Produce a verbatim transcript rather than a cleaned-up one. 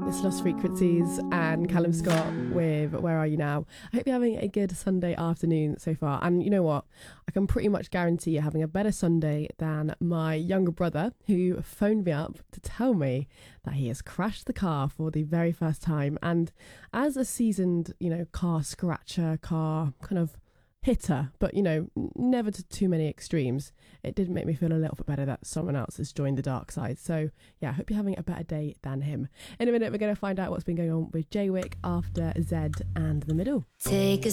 It's Lost Frequencies and Callum Scott with Where Are You Now? I hope you're having a good Sunday afternoon so far. And you know what? I can pretty much guarantee you're having a better Sunday than my younger brother, who phoned me up to tell me that he has crashed the car for the very first time. And as a seasoned, you know, car scratcher, car kind of hitter, but you know, never to too many extremes, it did make me feel a little bit better that someone else has joined the dark side. So yeah, I hope you're having a better day than him. In a minute, we're going to find out what's been going on with Jaywick after Zed and The Middle. Take a